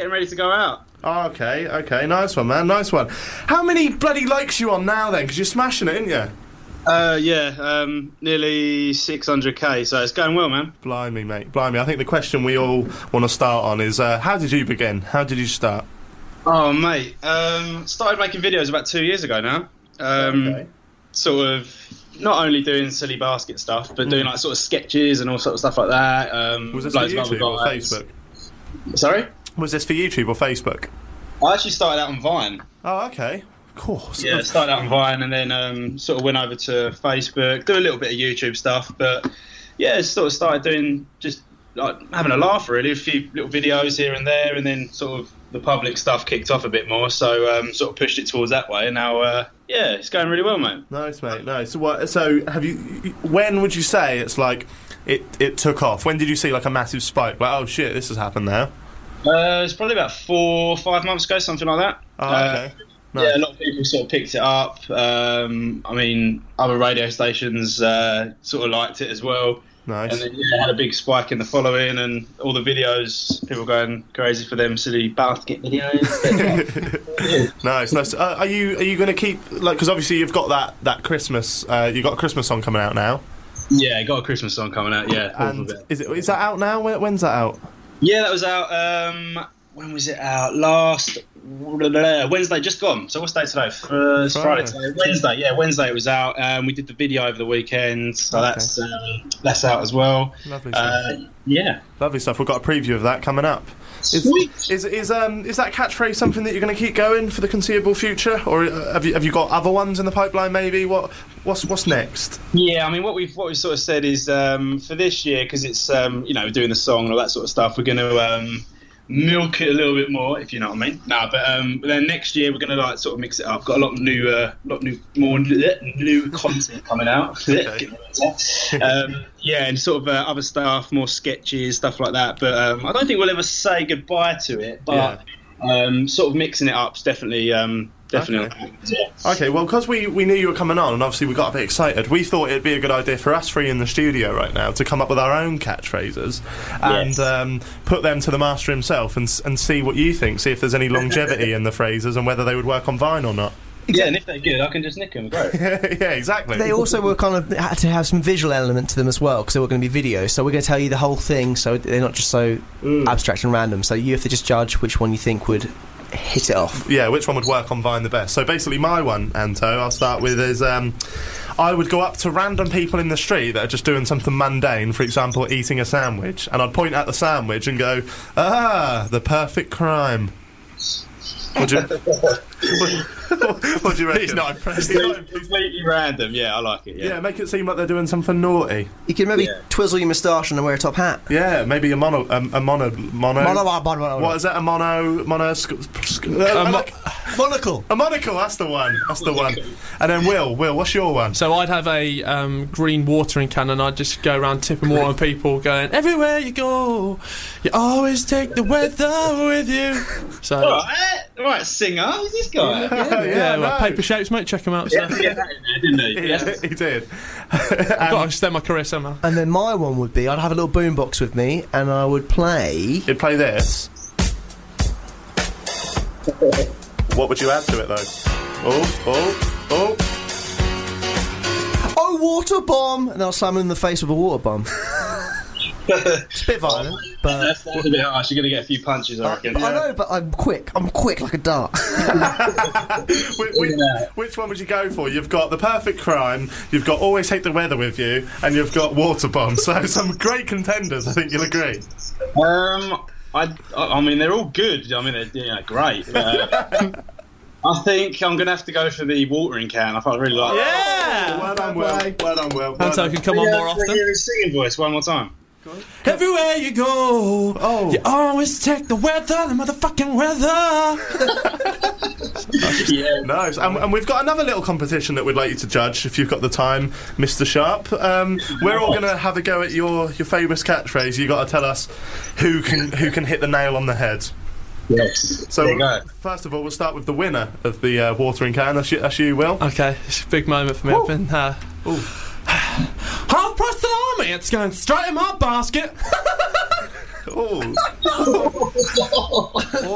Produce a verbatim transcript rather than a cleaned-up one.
getting ready to go out. Oh, okay, okay, nice one, man, nice one. How many bloody likes you on now then? Because you're smashing it, aren't you? Uh, yeah, um, nearly six hundred k, so it's going well, man. Blimey, mate, blimey. I think the question we all want to start on is, uh, how did you begin? How did you start? Oh, mate, um, started making videos about two years ago now. Um, Okay. Sort of not only doing silly basket stuff, but doing like sort of sketches and all sort of stuff like that. Um, Was this for loads of other YouTube or guys. Facebook? Sorry? Was this for YouTube or Facebook? I actually started out on Vine. Oh, okay. Of course. Yeah, started out on Vine and then um, sort of went over to Facebook, do a little bit of YouTube stuff, but yeah, sort of started doing just like having a laugh really, a few little videos here and there, and then sort of the public stuff kicked off a bit more, so um, sort of pushed it towards that way, and now uh, yeah, it's going really well, mate. Nice, mate. Nice. So, what, so, have you? When would you say it's like it? It took off. When did you see like a massive spike? Like, oh shit, this has happened now. Uh, it's probably about four, five months ago, something like that. Oh, okay. Uh, Nice. Yeah, a lot of people sort of picked it up. Um, I mean, other radio stations uh, sort of liked it as well. Nice. And then yeah, had a big spike in the following, and all the videos, people going crazy for them silly basket videos. Nice, nice. Uh, are you are you going to keep like? Because obviously you've got that that Christmas. Uh, you got a Christmas song coming out now. Yeah, got a Christmas song coming out. Yeah, And is it is that out now? When, when's that out? yeah, that was out. Um, when was it out? Last Wednesday, just gone. So what's day today? Uh, it's Friday. Friday today. Wednesday. Yeah, Wednesday it was out. Um, we did the video over the weekend, so Okay. that's um, that's out as well. Lovely stuff. Uh, yeah. Lovely stuff. We've got a preview of that coming up. Is, Sweet. is is um is that catchphrase something that you're going to keep going for the conceivable future, or uh, have you have you got other ones in the pipeline? Maybe what what's what's next? Yeah, I mean, what we've what we've sort of said is um, for this year, because it's um, you know, doing the song and all that sort of stuff, we're going to um, milk it a little bit more, if you know what I mean. No, but, um, but then next year we're going to like sort of mix it up. Got a lot of new, uh, lot new, more new content coming out. Okay. um, yeah, and sort of uh, other stuff, more sketches, stuff like that. But um, I don't think we'll ever say goodbye to it. But um, sort of mixing it up's definitely. Um, Definitely. Okay. Yeah. Okay, well, because we, we knew you were coming on, and obviously we got a bit excited, we thought it'd be a good idea for us three in the studio right now to come up with our own catchphrases and Yes. um, put them to the master himself and s- and see what you think, see if there's any longevity in the phrases and whether they would work on Vine or not. Yeah, and if they're good, I can just nick them. Great. Yeah, exactly. They also were kind of had to have some visual element to them as well, because they were going to be videos. So we're going to tell you the whole thing, so they're not just so abstract and random. So you have to just judge which one you think would hit it off. Yeah, which one would work on Vine the best? So basically my one, Anto, I'll start with is um, I would go up to random people in the street that are just doing something mundane, for example, eating a sandwich, and I'd point at the sandwich and go, ah, the perfect crime. Would you, what do you reckon? He's not impressed. He's not- Completely random. Yeah, I like it. yeah, Yeah. make it seem like they're doing something naughty. You can maybe Yeah. twizzle your moustache and wear a top hat. Yeah, maybe a mono, um, a mono, mono. Mono- mono- mono- What is that? A mono, mono. Sc- sc- uh, A mo- like- Monocle. a monocle. That's the one. That's the one. And then Will, Will, what's your one? So I'd have a um, green watering can, and I'd just go around tipping water on people, going, everywhere you go, you always take the weather with you. So All right, all right, singer. Who's this guy? yeah, yeah, well, no. paper shapes, mate. Check them out. So. Yeah, yeah, that in there, didn't he? Yeah, Yeah. he did. I've got to extend my career somehow. And then my one would be I'd have a little boombox with me, and I would play. You'd play this. What would you add to it, though? Oh, oh, oh. Oh, water bomb! And I'll slam him in the face with a water bomb. It's a bit violent, but. That's, that's a bit harsh. You're going to get a few punches, I reckon. But I know, but I'm quick. I'm quick like a dart. Which, which, which one would you go for? You've got the perfect crime, you've got always take the weather with you, and you've got water bomb. So some great contenders, I think you'll agree. Um, I, I mean, they're all good. I mean, they're you know, great. But, uh, I think I'm going to have to go for the watering can. I thought I really like Yeah! Well done, Will. Well done, Will. Well Anto done. can come on Yeah, more can I often. hear his singing voice one more time. Everywhere you go, Oh. you always take the weather, the motherfucking weather. Yeah. Nice. And, and we've got another little competition that we'd like you to judge, if you've got the time, Mister Sharp. Um, we're all going to have a go at your, your famous catchphrase. You've got to tell us who can who can hit the nail on the head. Yes. So, there you go. first of all, we'll start with the winner of the uh, watering can. That's you, that's you, Will. Okay, it's a big moment for me. I've been uh, half price salami. It's going straight in my basket. Oh.